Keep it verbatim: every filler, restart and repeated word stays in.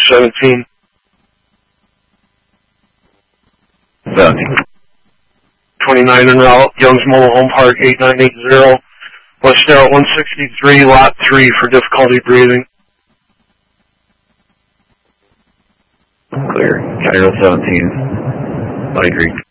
seventeen. seventeen. twenty-nine en route, Young's Mobile Home Park, eight nine eight zero. West Arrow one sixty-three, lot three for difficulty breathing. Clear. Gyro seventeen. Light Creek.